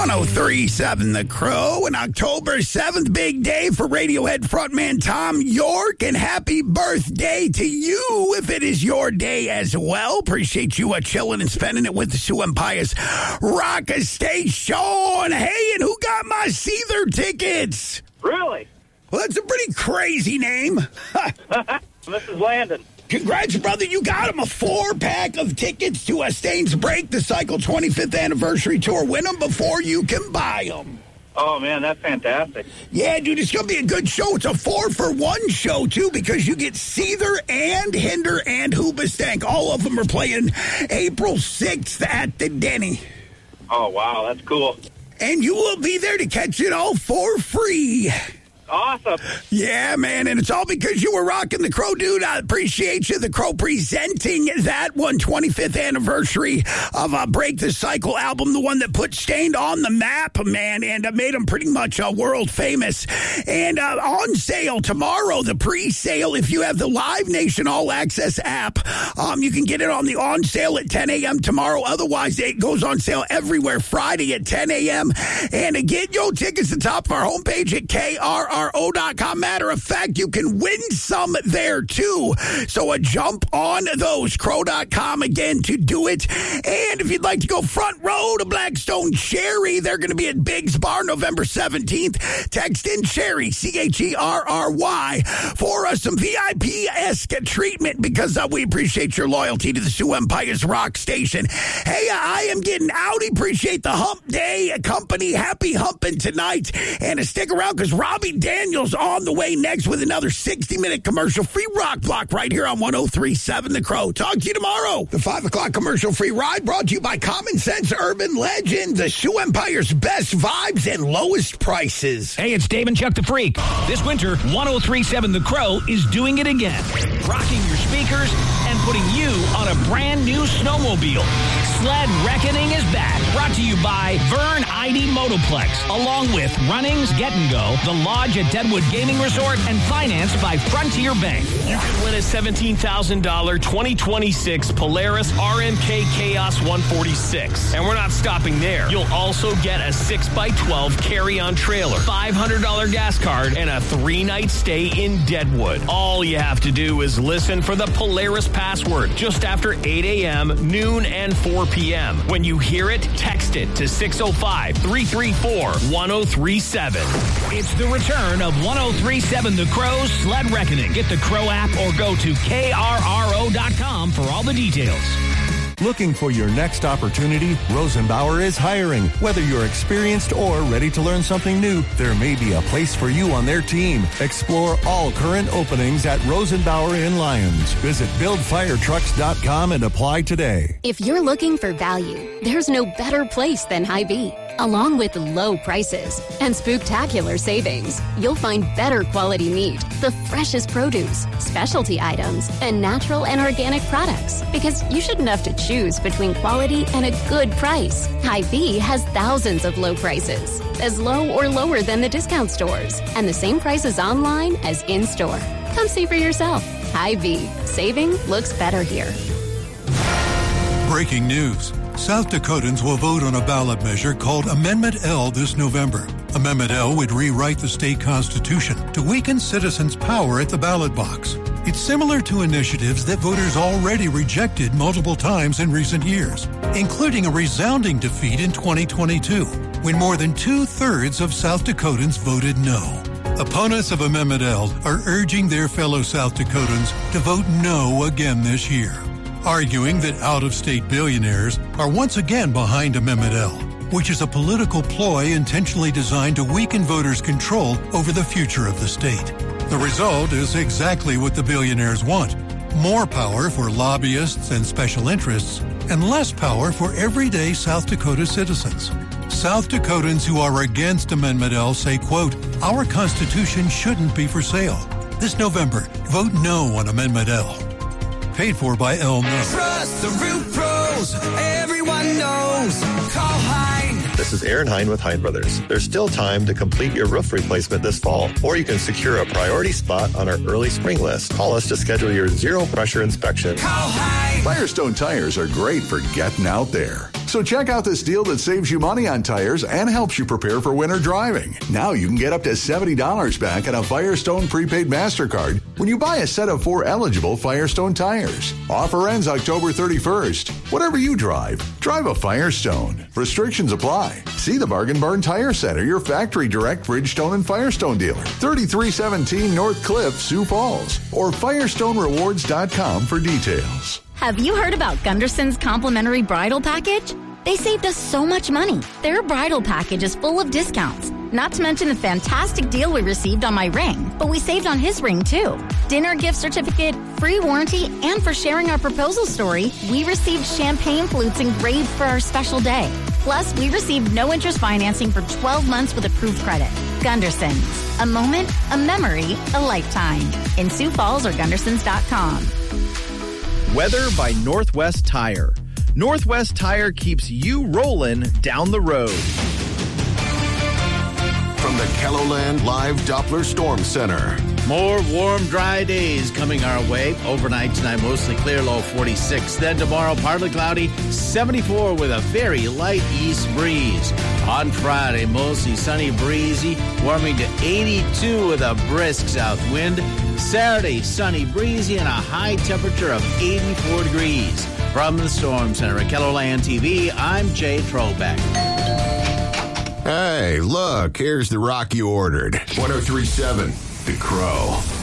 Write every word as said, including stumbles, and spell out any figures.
one oh three point seven The Crow, and October seventh, big day for Radiohead frontman Tom York, and happy birthday to you if it is your day as well. Appreciate you uh, chilling and spending it with the Sioux Empire's Rock Station. Hey, and who got my Seether tickets? Really? Well, that's a pretty crazy name. This is Landon. Congrats, brother. You got him a four-pack of tickets to a Stains Break the Cycle twenty-fifth Anniversary Tour. Win them before you can buy them. Oh, man, that's fantastic. Yeah, dude, it's going to be a good show. It's a four-for-one show, too, because you get Seether and Hinder and Hoobastank. All of them are playing April sixth at the Denny. Oh, wow, that's cool. And you will be there to catch it all for free. Awesome. Yeah, man, and it's all because you were rocking the Crow, dude. I appreciate you. The Crow presenting that one, twenty-fifth anniversary of uh, Break the Cycle album, the one that put Stained on the map, man, and uh, made them pretty much uh, world famous. And uh, on sale tomorrow, the pre-sale, if you have the Live Nation All Access app, um, you can get it on the on sale at ten a.m. tomorrow. Otherwise, it goes on sale everywhere Friday at ten a.m. And uh, get your tickets at the top of our homepage at K R R O dot com. Matter of fact, you can win some there too. So a jump on those. Crow dot com again to do it. And if you'd like to go front row to Blackstone Cherry, they're going to be at Biggs Bar November seventeenth. Text in Cherry, C H E R R Y, for uh, some V I P-esque treatment because uh, we appreciate your loyalty to the Sioux Empire's Rock Station. Hey, uh, I am getting out. Appreciate the Hump Day company. Happy humping tonight. And uh, stick around because Robbie Daniels on the way next with another sixty-minute commercial-free rock block right here on one oh three point seven The Crow. Talk to you tomorrow. The five o'clock commercial-free ride brought to you by Common Sense Urban Legend, the Sioux Empire's best vibes and lowest prices. Hey, it's Dave and Chuck the Freak. This winter, one oh three point seven The Crow is doing it again. Rocking your speakers and putting you on a brand new snowmobile. Sled Reckoning is back. Brought to you by Vern I D Motoplex, along with Runnings Get and Go, the Lodge at Deadwood Gaming Resort, and financed by Frontier Bank. You can win a seventeen thousand dollars twenty twenty-six Polaris R M K Chaos one forty-six. And we're not stopping there. You'll also get a six by twelve carry-on trailer, five hundred dollars gas card, and a three-night stay in Deadwood. All you have to do is listen for the Polaris password just after eight a.m., noon, and four p.m. When you hear it, text it to six oh five, three three four, one oh three seven. It's the return of one oh three point seven The Crow's Sled Reckoning. Get the Crow app or go to K R R O dot com for all the details. Looking for your next opportunity? Rosenbauer is hiring. Whether you're experienced or ready to learn something new, there may be a place for you on their team. Explore all current openings at Rosenbauer in Lyons. Visit build fire trucks dot com and apply today. If you're looking for value, there's no better place than Hy-Vee. Along with low prices and spooktacular savings, you'll find better quality meat, the freshest produce, specialty items, and natural and organic products. Because you shouldn't have to choose between quality and a good price. Hy-Vee has thousands of low prices, as low or lower than the discount stores, and the same prices online as in-store. Come see for yourself. Hy-Vee. Saving looks better here. Breaking news. South Dakotans will vote on a ballot measure called Amendment L this November. Amendment L would rewrite the state constitution to weaken citizens' power at the ballot box. It's similar to initiatives that voters already rejected multiple times in recent years, including a resounding defeat in twenty twenty-two, when more than two-thirds of South Dakotans voted no. Opponents of Amendment L are urging their fellow South Dakotans to vote no again this year, arguing that out-of-state billionaires are once again behind Amendment L, which is a political ploy intentionally designed to weaken voters' control over the future of the state. The result is exactly what the billionaires want: more power for lobbyists and special interests, and less power for everyday South Dakota citizens. South Dakotans who are against Amendment L say, quote, "Our Constitution shouldn't be for sale." This November, vote no on Amendment L. Paid for by L N O. Trust the Root Pros. Everyone knows. Call Hein. This is Aaron Hein with Hein Brothers. There's still time to complete your roof replacement this fall, or you can secure a priority spot on our early spring list. Call us to schedule your zero-pressure inspection. Call Hein. Firestone tires are great for getting out there. So check out this deal that saves you money on tires and helps you prepare for winter driving. Now you can get up to seventy dollars back on a Firestone prepaid MasterCard when you buy a set of four eligible Firestone tires. Offer ends October thirty-first. Whatever you drive, drive a Firestone. Restrictions apply. See the Bargain Barn Tire Center, your factory direct Bridgestone and Firestone dealer. thirty-three seventeen North Cliff, Sioux Falls. Or firestone rewards dot com for details. Have you heard about Gunderson's complimentary bridal package? They saved us so much money. Their bridal package is full of discounts. Not to mention the fantastic deal we received on my ring, but we saved on his ring too. Dinner gift certificate, free warranty, and for sharing our proposal story, we received champagne flutes engraved for our special day. Plus, we received no interest financing for twelve months with approved credit. Gunderson's. A moment, a memory, a lifetime. In Sioux Falls or Gundersons dot com. Weather by Northwest Tire. Northwest Tire keeps you rolling down the road. From the Kelloland Live Doppler Storm Center. More warm, dry days coming our way. Overnight tonight, mostly clear, low forty-six. Then tomorrow, partly cloudy, seventy-four with a very light east breeze. On Friday, mostly sunny, breezy, warming to eighty-two with a brisk south wind. Saturday, sunny, breezy, and a high temperature of eighty-four degrees. From the Storm Center at Kelloland T V, I'm Jay Trobeck. Hey, look, here's the rock you ordered. one oh three point seven, The Crow.